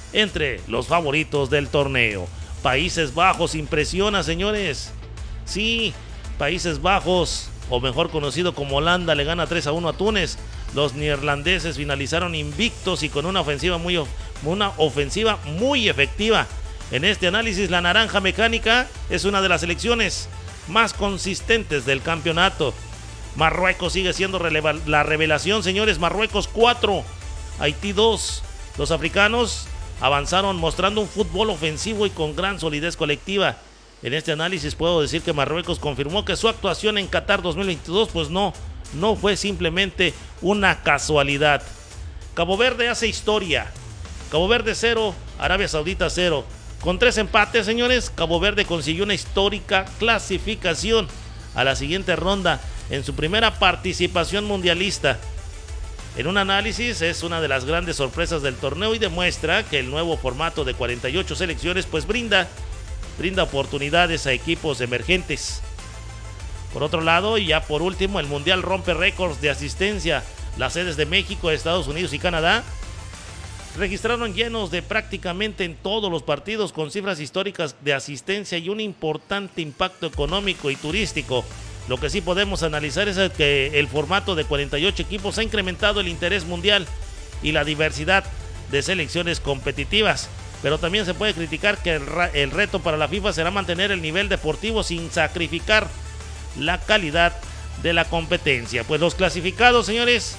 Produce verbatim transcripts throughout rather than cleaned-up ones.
entre los favoritos del torneo. Países Bajos impresiona, señores. Sí, Países Bajos, o mejor conocido como Holanda, le gana tres a uno a Túnez. Los neerlandeses finalizaron invictos y con una ofensiva muy, una ofensiva muy efectiva. En este análisis, la naranja mecánica es una de las selecciones más consistentes del campeonato. Marruecos sigue siendo releva- la revelación, señores. Marruecos cuatro, Haití dos. Los africanos avanzaron mostrando un fútbol ofensivo y con gran solidez colectiva. En este análisis puedo decir que Marruecos confirmó que su actuación en Qatar dos mil veintidós pues no, no fue simplemente una casualidad. Cabo Verde hace historia. Cabo Verde cero, Arabia Saudita cero. Con tres empates, señores, Cabo Verde consiguió una histórica clasificación a la siguiente ronda en su primera participación mundialista. En un análisis es una de las grandes sorpresas del torneo y demuestra que el nuevo formato de cuarenta y ocho selecciones pues brinda, brinda oportunidades a equipos emergentes. Por otro lado, y ya por último, el Mundial rompe récords de asistencia. Las sedes de México, Estados Unidos y Canadá registraron llenos de prácticamente en todos los partidos con cifras históricas de asistencia y un importante impacto económico y turístico. Lo que sí podemos analizar es que el formato de cuarenta y ocho equipos ha incrementado el interés mundial y la diversidad de selecciones competitivas. Pero también se puede criticar que el, el reto para la FIFA será mantener el nivel deportivo sin sacrificar la calidad de la competencia. Pues los clasificados, señores,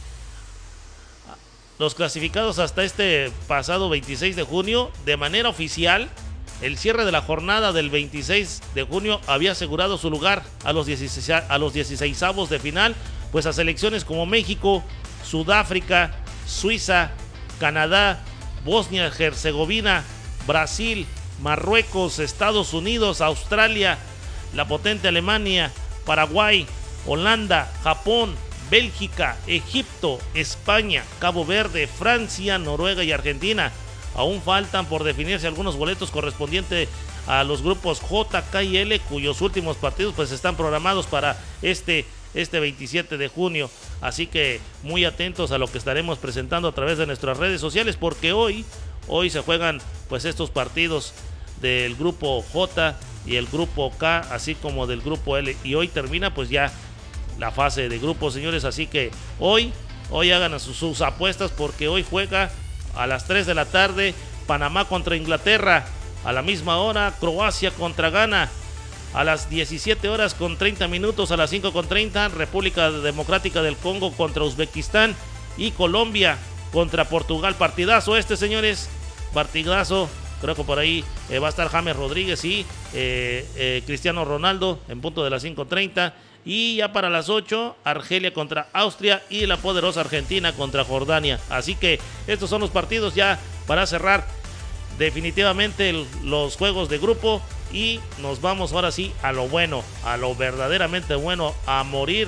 los clasificados hasta este pasado veintiséis de junio, de manera oficial, el cierre de la jornada del veintiséis de junio había asegurado su lugar a los dieciséis, a los dieciseisavos de final, pues a selecciones como México, Sudáfrica, Suiza, Canadá, Bosnia-Herzegovina, Brasil, Marruecos, Estados Unidos, Australia, la potente Alemania, Paraguay, Holanda, Japón, Bélgica, Egipto, España, Cabo Verde, Francia, Noruega y Argentina. Aún faltan por definirse algunos boletos correspondientes a los grupos J, K y L, cuyos últimos partidos pues están programados para este, este veintisiete de junio. Así que muy atentos a lo que estaremos presentando a través de nuestras redes sociales, porque hoy, hoy se juegan pues estos partidos del grupo J y el grupo K, así como del grupo L. Y hoy termina pues ya la fase de grupos, señores. Así que hoy, hoy hagan sus, sus apuestas, porque hoy juega a las tres de la tarde Panamá contra Inglaterra. A la misma hora Croacia contra Ghana. A las diecisiete horas con treinta minutos, a las cinco con treinta, República Democrática del Congo contra Uzbekistán. Y Colombia contra Portugal. Partidazo este, señores. Partidazo. Creo que por ahí eh, va a estar James Rodríguez y eh, eh, Cristiano Ronaldo en punto de las cinco treinta. Y ya para las ocho, Argelia contra Austria y la poderosa Argentina contra Jordania. Así que estos son los partidos ya para cerrar definitivamente el, los juegos de grupo. Y nos vamos ahora sí a lo bueno, a lo verdaderamente bueno, a morir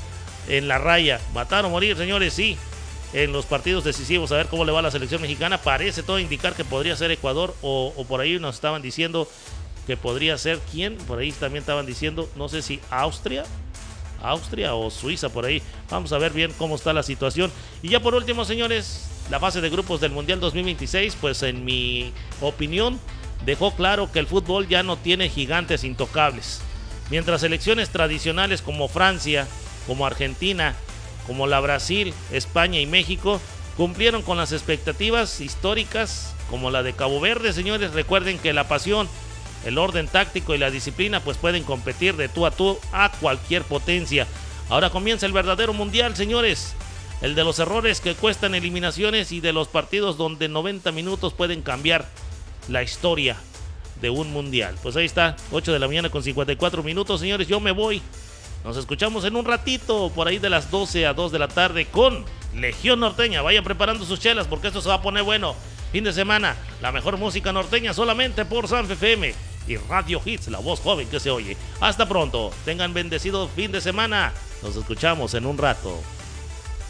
en la raya. Matar o morir, señores, sí. En los partidos decisivos, a ver cómo le va a la selección mexicana. Parece todo indicar que podría ser Ecuador, o, o por ahí nos estaban diciendo que podría ser, ¿quién? Por ahí también estaban diciendo, no sé si Austria, Austria o Suiza, por ahí. Vamos a ver bien cómo está la situación. Y ya por último, señores, la fase de grupos del Mundial dos mil veintiséis, pues en mi opinión, dejó claro que el fútbol ya no tiene gigantes intocables. Mientras selecciones tradicionales como Francia, como Argentina, como la Brasil, España y México cumplieron con las expectativas históricas, como la de Cabo Verde, señores. Recuerden que la pasión, el orden táctico y la disciplina pues pueden competir de tú a tú a cualquier potencia. Ahora comienza el verdadero mundial, señores. El de los errores que cuestan eliminaciones y de los partidos donde noventa minutos pueden cambiar la historia de un mundial. Pues ahí está, ocho de la mañana con cincuenta y cuatro minutos, señores. Yo me voy. Nos escuchamos en un ratito, por ahí de las doce a dos de la tarde con Legión Norteña. Vayan preparando sus chelas porque esto se va a poner bueno. Fin de semana, la mejor música norteña solamente por San F M y Radio Hits, la voz joven que se oye. Hasta pronto, tengan bendecido fin de semana. Nos escuchamos en un rato.